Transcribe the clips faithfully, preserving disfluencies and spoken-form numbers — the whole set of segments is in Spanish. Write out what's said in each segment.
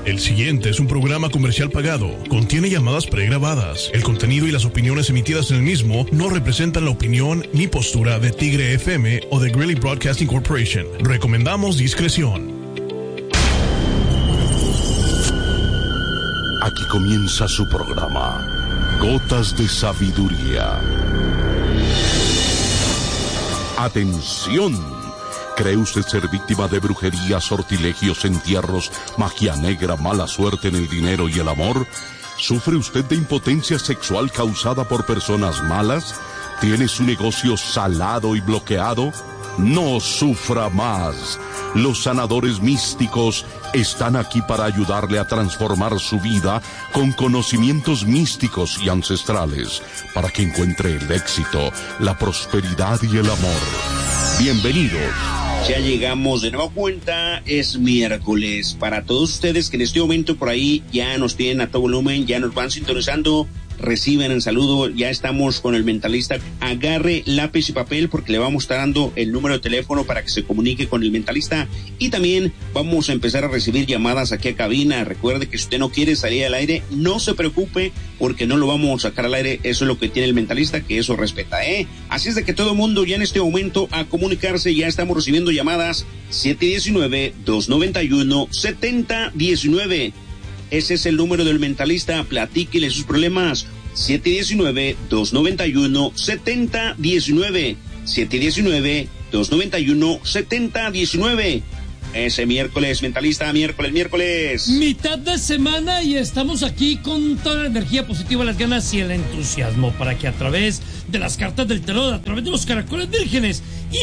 El siguiente es un programa comercial pagado. Contiene llamadas pregrabadas. El contenido y las opiniones emitidas en el mismo no representan la opinión ni postura de Tigre F M o de Greeley Broadcasting Corporation. Recomendamos discreción. Aquí comienza su programa, Gotas de Sabiduría. Atención. ¿Cree usted ser víctima de brujería, sortilegios, entierros, magia negra, mala suerte en el dinero y el amor? ¿Sufre usted de impotencia sexual causada por personas malas? ¿Tiene su negocio salado y bloqueado? No sufra más. Los sanadores místicos están aquí para ayudarle a transformar su vida con conocimientos místicos y ancestrales, para que encuentre el éxito, la prosperidad y el amor. Bienvenidos. Ya llegamos de nueva cuenta, es miércoles. Para todos ustedes que en este momento por ahí ya nos tienen a todo volumen, ya nos van sintonizando, reciben el saludo, ya estamos con el mentalista. Agarre lápiz y papel porque le vamos a estar dando el número de teléfono para que se comunique con el mentalista, y también vamos a empezar a recibir llamadas aquí a cabina. Recuerde que si usted no quiere salir al aire, no se preocupe porque no lo vamos a sacar al aire. Eso es lo que tiene el mentalista, que eso respeta, ¿eh? Así es de que todo el mundo ya en este momento a comunicarse. Ya estamos recibiendo llamadas siete uno nueve, dos nueve uno, siete cero uno nueve. Ese es el número del mentalista. Platíquele sus problemas. siete uno nueve, dos nueve uno, siete cero uno nueve. siete uno nueve, dos nueve uno, siete cero uno nueve. Ese miércoles, mentalista, miércoles, miércoles. Mitad de semana y estamos aquí con toda la energía positiva, las ganas y el entusiasmo para que a través de las cartas del tarot, a través de los caracoles vírgenes,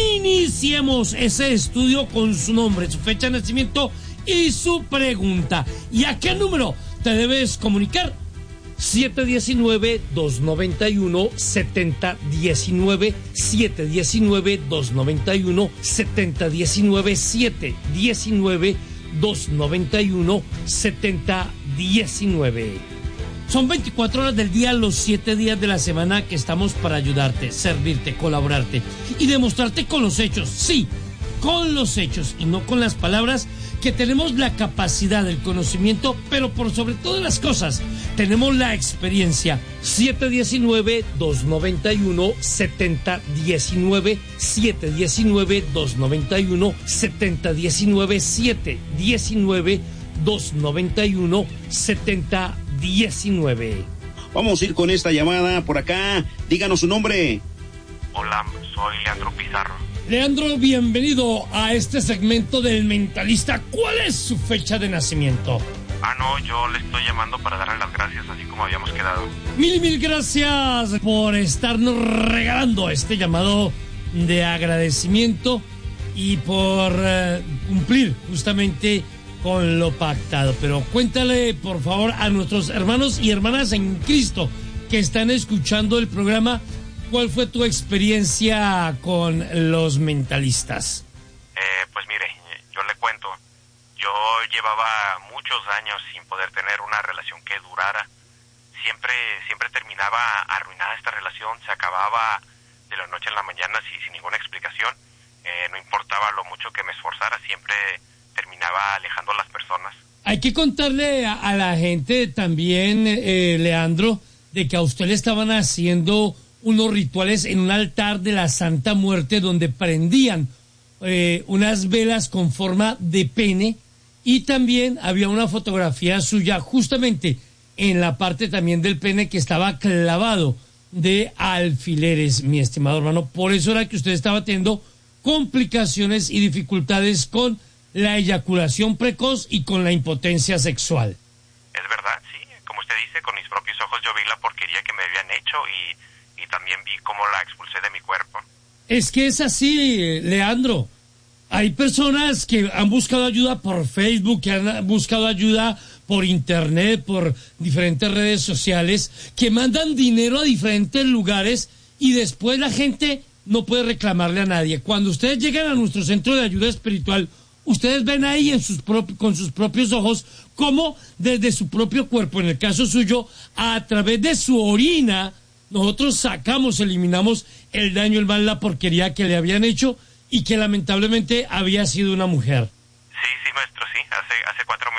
iniciemos ese estudio con su nombre, su fecha de nacimiento y su pregunta. ¿Y a qué número te debes comunicar? siete uno nueve, dos nueve uno, siete cero uno nueve, siete uno nueve, dos nueve uno, siete cero uno nueve, siete uno nueve, dos nueve uno, siete cero uno nueve. Son veinticuatro horas del día, los siete días de la semana que estamos para ayudarte, servirte, colaborarte y demostrarte con los hechos, sí, con los hechos y no con las palabras, que tenemos la capacidad, el conocimiento, pero por sobre todas las cosas, tenemos la experiencia. siete uno nueve, dos nueve uno, siete cero uno nueve, siete uno nueve, dos nueve uno, siete cero uno nueve, siete uno nueve, dos nueve uno, siete cero uno nueve. Vamos a ir con esta llamada por acá. Díganos su nombre. Hola, soy Leandro Pizarro. Leandro, bienvenido a este segmento del mentalista. ¿Cuál es su fecha de nacimiento? Ah, no, yo le estoy llamando para darle las gracias, así como habíamos quedado. Mil, mil gracias por estarnos regalando este llamado de agradecimiento y por uh, cumplir justamente con lo pactado. Pero cuéntale, por favor, a nuestros hermanos y hermanas en Cristo que están escuchando el programa, ¿cuál fue tu experiencia con los mentalistas? Eh, pues mire, yo le cuento. Yo llevaba muchos años sin poder tener una relación que durara. Siempre, siempre terminaba arruinada esta relación, se acababa de la noche a la mañana sin, sin ninguna explicación. Eh, no importaba lo mucho que me esforzara, siempre terminaba alejando a las personas. Hay que contarle a, a la gente también, eh, Leandro, de que a usted le estaban haciendo unos rituales en un altar de la Santa Muerte donde prendían eh, unas velas con forma de pene, y también había una fotografía suya justamente en la parte también del pene que estaba clavado de alfileres, mi estimado hermano. Por eso era que usted estaba teniendo complicaciones y dificultades con la eyaculación precoz y con la impotencia sexual. Es verdad, sí, como usted dice, con mis propios ojos yo vi la porquería que me habían hecho y, y también vi cómo la expulsé de mi cuerpo. Es que es así, Leandro. Hay personas que han buscado ayuda por Facebook, que han buscado ayuda por internet, por diferentes redes sociales, que mandan dinero a diferentes lugares y después la gente no puede reclamarle a nadie. Cuando ustedes llegan a nuestro centro de ayuda espiritual, ustedes ven ahí en sus propi- con sus propios ojos cómo desde su propio cuerpo, en el caso suyo, a través de su orina, nosotros sacamos, eliminamos el daño, el mal, la porquería que le habían hecho y que lamentablemente había sido una mujer. Sí, sí, maestro, sí. Hace, hace cuatro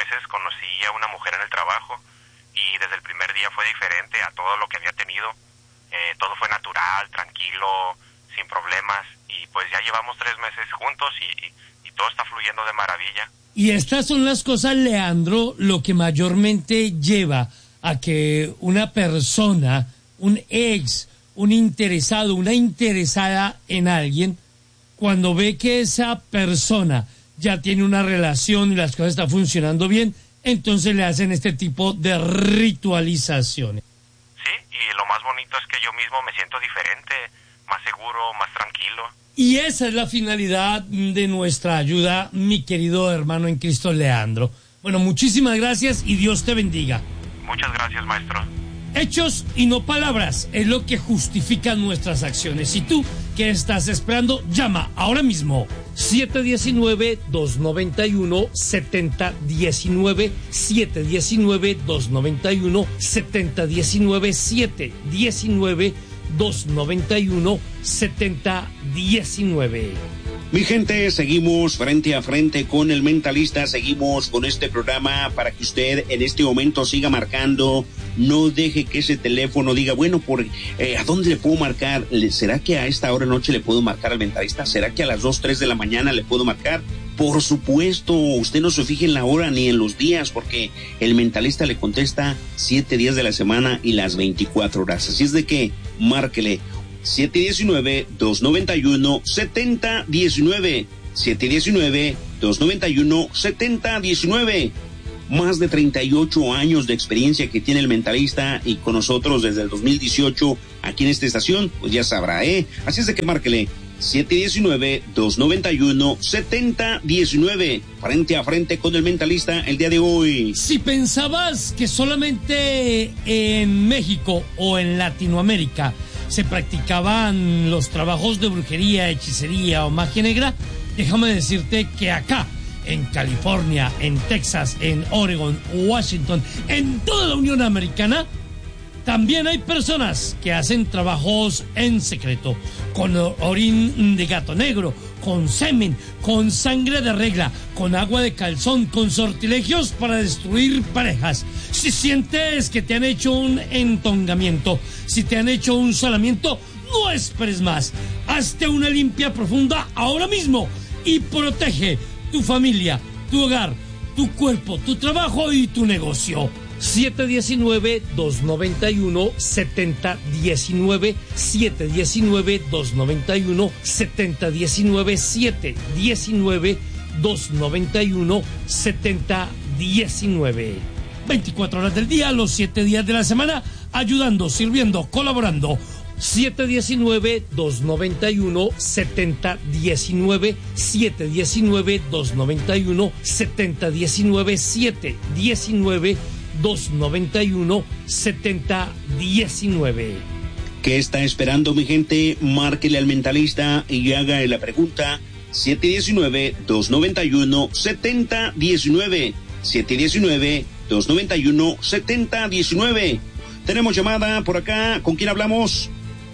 meses conocí a una mujer en el trabajo y desde el primer día fue diferente a todo lo que había tenido. Eh, todo fue natural, tranquilo, sin problemas, y pues ya llevamos tres meses juntos y, y, y todo está fluyendo de maravilla. Y estas son las cosas, Leandro, lo que mayormente lleva a que una persona, un ex, un interesado, una interesada en alguien, cuando ve que esa persona ya tiene una relación y las cosas están funcionando bien, entonces le hacen este tipo de ritualizaciones. Sí, y lo más bonito es que yo mismo me siento diferente, más seguro, más tranquilo. Y esa es la finalidad de nuestra ayuda, mi querido hermano en Cristo, Leandro. Bueno, muchísimas gracias y Dios te bendiga. Muchas gracias, maestro. Hechos y no palabras es lo que justifican nuestras acciones. ¿Y tú qué estás esperando? Llama ahora mismo. siete uno nueve, dos nueve uno, siete cero uno nueve, siete uno nueve, dos nueve uno, siete cero uno nueve, siete uno nueve, dos nueve uno, siete cero uno nueve. Mi gente, seguimos frente a frente con el mentalista, seguimos con este programa para que usted en este momento siga marcando, no deje que ese teléfono diga, bueno, por eh, ¿a dónde le puedo marcar? ¿Será que a esta hora de noche le puedo marcar al mentalista? ¿Será que a las dos, tres de la mañana le puedo marcar? Por supuesto, usted no se fije en la hora ni en los días, porque el mentalista le contesta siete días de la semana y las veinticuatro horas, así es de que márquele. siete uno nueve, dos nueve uno, siete cero uno nueve, siete uno nueve, dos nueve uno, siete cero uno nueve. Más de treinta y ocho años de experiencia que tiene el mentalista y con nosotros desde el dos mil dieciocho aquí en esta estación, pues ya sabrá, ¿eh? Así es de que márquele siete uno nueve, dos nueve uno, siete cero uno nueve, frente a frente con el mentalista el día de hoy. Si pensabas que solamente en México o en Latinoamérica se practicaban los trabajos de brujería, hechicería o magia negra, déjame decirte que acá, en California, en Texas, en Oregon, Washington, en toda la Unión Americana, también hay personas que hacen trabajos en secreto, con orín de gato negro, con semen, con sangre de regla, con agua de calzón, con sortilegios para destruir parejas. Si sientes que te han hecho un entongamiento, si te han hecho un solamiento, no esperes más. Hazte una limpia profunda ahora mismo y protege tu familia, tu hogar, tu cuerpo, tu trabajo y tu negocio. siete uno nueve, dos nueve uno, siete cero uno nueve, siete uno nueve, dos nueve uno, siete cero uno nueve, siete uno nueve, dos nueve uno, siete cero uno nueve. veinticuatro horas del día, los siete días de la semana, ayudando, sirviendo, colaborando. siete uno nueve, dos nueve uno, siete cero uno nueve, siete uno nueve, dos nueve uno, siete cero uno nueve, siete uno nueve, dos nueve uno, siete cero uno nueve. ¿Qué está esperando, mi gente? Márquele al mentalista y haga la pregunta. siete uno nueve, dos nueve uno, siete cero uno nueve, siete uno nueve, dos nueve uno, siete cero uno nueve. Tenemos llamada por acá. ¿Con quién hablamos?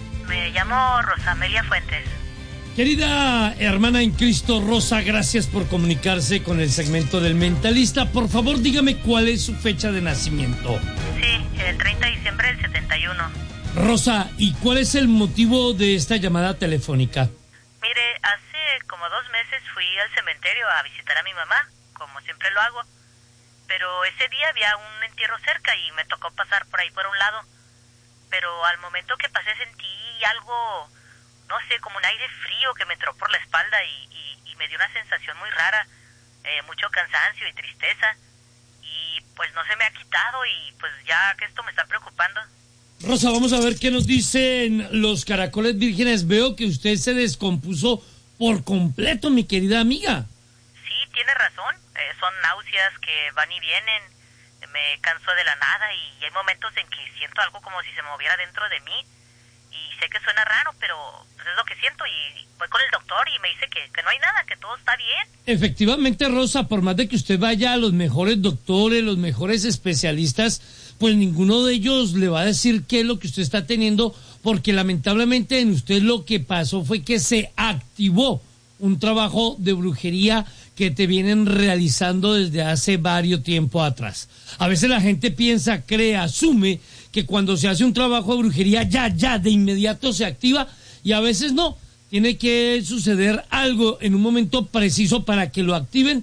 Me llamo Rosa Amelia Fuentes. Querida hermana en Cristo, Rosa, gracias por comunicarse con el segmento del mentalista. Por favor, dígame cuál es su fecha de nacimiento. Sí, el treinta de diciembre del setenta y uno. Rosa, ¿y cuál es el motivo de esta llamada telefónica? Mire, hace como dos meses fui al cementerio a visitar a mi mamá, como siempre lo hago. Pero ese día había un entierro cerca y me tocó pasar por ahí por un lado. Pero al momento que pasé sentí algo, no sé, como un aire frío que me entró por la espalda y, y, y me dio una sensación muy rara, eh, mucho cansancio y tristeza. Y pues no se me ha quitado y pues ya que esto me está preocupando. Rosa, vamos a ver qué nos dicen los caracoles vírgenes. Veo que usted se descompuso por completo, mi querida amiga. Sí, tiene razón. Eh, son náuseas que van y vienen. Me canso de la nada y hay momentos en que siento algo como si se moviera dentro de mí. Y sé que suena raro, pero pues es lo que siento y voy con el doctor y me dice que, que no hay nada, que todo está bien. Efectivamente, Rosa, por más de que usted vaya a los mejores doctores, los mejores especialistas, pues ninguno de ellos le va a decir qué es lo que usted está teniendo, porque lamentablemente en usted lo que pasó fue que se activó un trabajo de brujería que te vienen realizando desde hace varios tiempo atrás. A veces la gente piensa, cree, asume que cuando se hace un trabajo de brujería ya, ya, de inmediato se activa, y a veces no. Tiene que suceder algo en un momento preciso para que lo activen,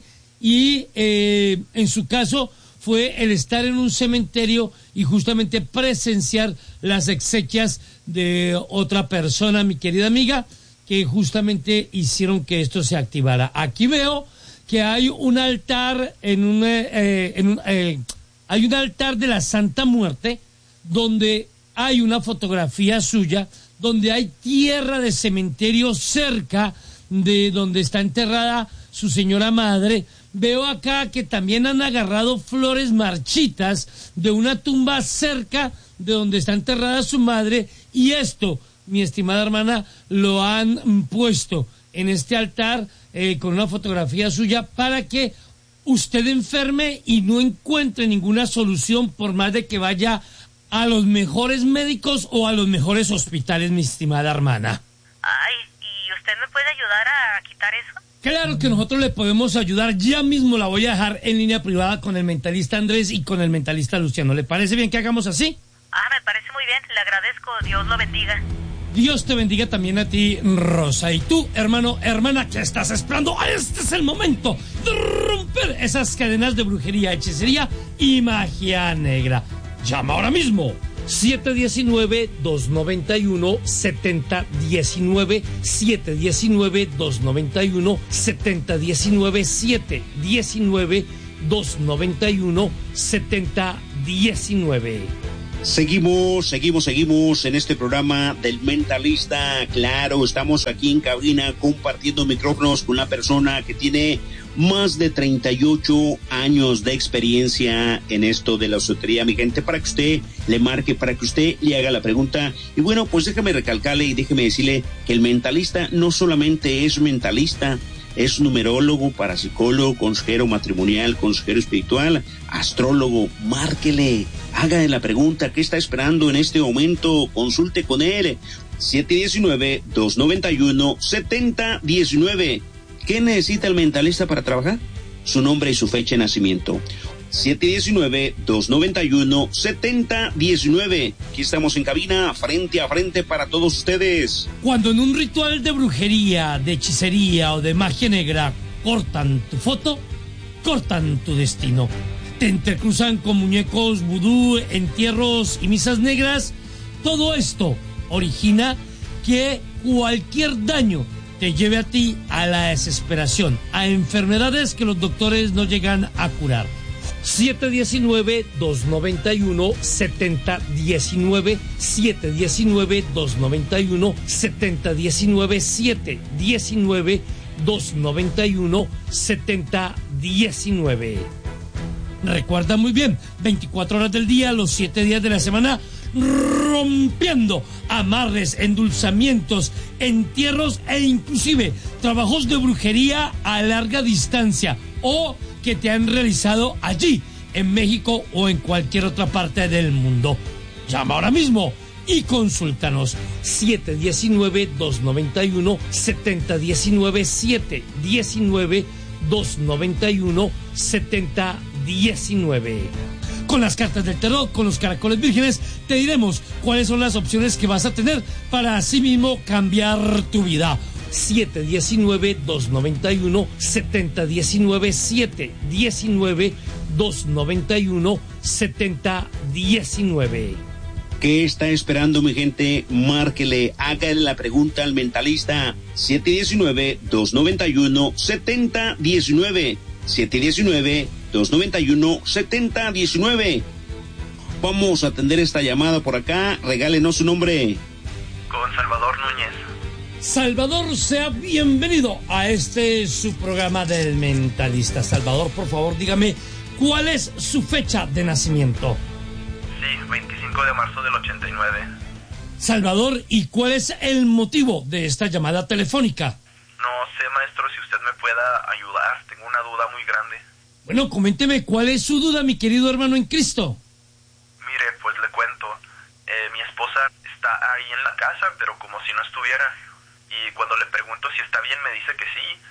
y eh, en su caso fue el estar en un cementerio y justamente presenciar las exequias de otra persona, mi querida amiga, que justamente hicieron que esto se activara. Aquí veo que hay un altar en un, eh, en un eh, hay un altar de la Santa Muerte, donde hay una fotografía suya, donde hay tierra de cementerio cerca de donde está enterrada su señora madre. Veo acá que también han agarrado flores marchitas de una tumba cerca de donde está enterrada su madre, y esto, mi estimada hermana, lo han puesto en este altar eh, con una fotografía suya para que usted enferme y no encuentre ninguna solución por más de que vaya a los mejores médicos o a los mejores hospitales, mi estimada hermana. Ay, ¿y usted me puede ayudar a quitar eso? Claro que nosotros le podemos ayudar. Ya mismo la voy a dejar en línea privada con el mentalista Andrés y con el mentalista Luciano. ¿Le parece bien que hagamos así? Ah, me parece muy bien, le agradezco, Dios lo bendiga. Dios te bendiga también a ti, Rosa. Y tú, hermano, hermana, ¿qué estás esperando? Este es el momento de romper esas cadenas de brujería, hechicería y magia negra. Llama ahora mismo. siete uno nueve, dos nueve uno, siete cero uno nueve, siete uno nueve, dos nueve uno, siete cero uno nueve, siete uno nueve, dos nueve uno, siete cero uno nueve. Seguimos, seguimos, seguimos en este programa del Mentalista. Claro, estamos aquí en cabina compartiendo micrófonos con una persona que tiene más de treinta y ocho años de experiencia en esto de la esotería, mi gente, para que usted le marque, para que usted le haga la pregunta. Y bueno, pues déjame recalcarle y déjeme decirle que el mentalista no solamente es mentalista, es numerólogo, parapsicólogo, consejero matrimonial, consejero espiritual, astrólogo. Márquele, hágale la pregunta, ¿qué está esperando en este momento? Consulte con él. siete uno nueve, dos nueve uno, siete cero uno nueve. ¿Qué necesita el mentalista para trabajar? Su nombre y su fecha de nacimiento. siete uno nueve, dos nueve uno, siete cero uno nueve. Aquí estamos en cabina, frente a frente para todos ustedes. Cuando en un ritual de brujería, de hechicería o de magia negra cortan tu foto, cortan tu destino. Te entrecruzan con muñecos vudú, entierros y misas negras. Todo esto origina que cualquier daño te lleve a ti a la desesperación, a enfermedades que los doctores no llegan a curar. siete uno nueve, dos nueve uno, siete cero uno nueve, siete uno nueve, dos nueve uno, siete cero uno nueve, siete uno nueve, dos nueve uno, siete cero uno nueve. Recuerda muy bien, veinticuatro horas del día, los siete días de la semana, rompiendo amarres, endulzamientos, entierros e inclusive trabajos de brujería a larga distancia o que te han realizado allí en México o en cualquier otra parte del mundo. Llama ahora mismo y consúltanos. siete uno nueve, dos nueve uno, siete cero uno nueve, siete uno nueve, dos nueve uno, siete cero uno nueve. Con las cartas del tarot, con los caracoles vírgenes, te diremos cuáles son las opciones que vas a tener para así mismo cambiar tu vida. siete uno nueve, dos nueve uno, siete cero uno nueve, siete uno nueve, dos nueve uno, siete cero uno nueve. ¿Qué está esperando, mi gente? Márquele, hágale la pregunta al mentalista. siete uno nueve, dos nueve uno, siete cero uno nueve. siete uno nueve, dos nueve uno, siete cero uno nueve. Vamos a atender esta llamada por acá. Regálenos su nombre. Con Salvador Núñez. Salvador, sea bienvenido a este su programa del mentalista. Salvador, por favor, dígame, ¿cuál es su fecha de nacimiento? Sí, veinticinco de marzo del ochenta y nueve. Salvador, ¿y cuál es el motivo de esta llamada telefónica? No sé, maestro, si usted me pueda ayudar. Tengo una duda muy grande. Bueno, coménteme, ¿cuál es su duda, mi querido hermano en Cristo? Mire, pues le cuento. Eh, mi esposa está ahí en la casa, pero como si no estuviera. Y cuando le pregunto si está bien, me dice que sí. Y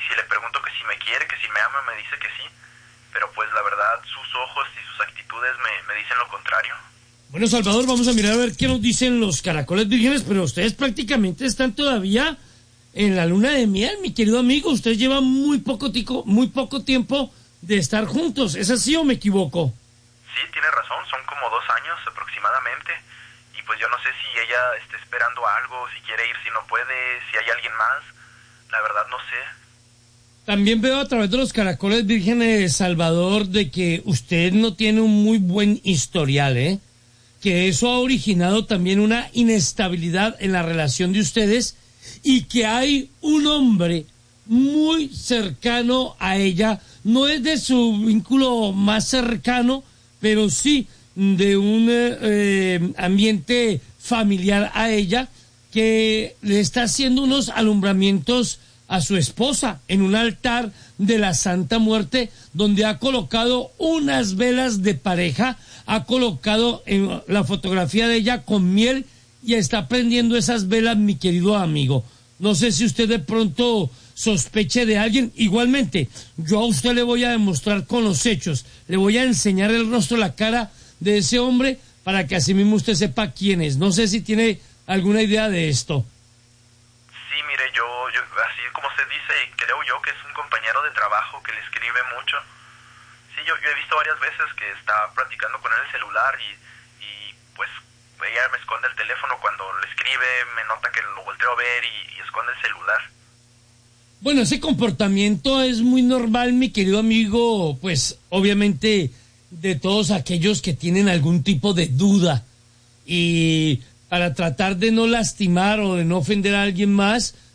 si le pregunto que si me quiere, que si me ama, me dice que sí, pero pues la verdad sus ojos y sus actitudes me, me dicen lo contrario. Bueno, Salvador, vamos a mirar a ver qué nos dicen los caracoles vírgenes, pero ustedes prácticamente están todavía en la luna de miel, mi querido amigo. Ustedes llevan muy poco, tico, muy poco tiempo de estar juntos. ¿Es así o me equivoco? Sí, tiene razón, son como dos años aproximadamente, y pues yo no sé si ella esté esperando algo, si quiere ir, si no puede, si hay alguien más, la verdad no sé. También veo a través de los caracoles vírgenes, Salvador, de que usted no tiene un muy buen historial, ¿eh? Que eso ha originado también una inestabilidad en la relación de ustedes y que hay un hombre muy cercano a ella, no es de su vínculo más cercano, pero sí de un eh, ambiente familiar a ella, que le está haciendo unos alumbramientos a su esposa en un altar de la Santa Muerte, donde ha colocado unas velas de pareja, ha colocado en la fotografía de ella con miel y está prendiendo esas velas, mi querido amigo. No sé si usted de pronto sospeche de alguien. Igualmente, yo a usted le voy a demostrar con los hechos, le voy a enseñar el rostro, la cara de ese hombre, para que así mismo usted sepa quién es. No sé si tiene alguna idea de esto. Sí, mire, yo, yo así como usted dice, creo yo que es un compañero de trabajo que le escribe mucho. Sí, yo, yo he visto varias veces que está platicando con él el celular y, y pues ella me esconde el teléfono cuando le escribe, me nota que lo volteo a ver y, y esconde el celular. Bueno, ese comportamiento es muy normal, mi querido amigo, pues obviamente de todos aquellos que tienen algún tipo de duda, y para tratar de no lastimar o de no ofender a alguien más,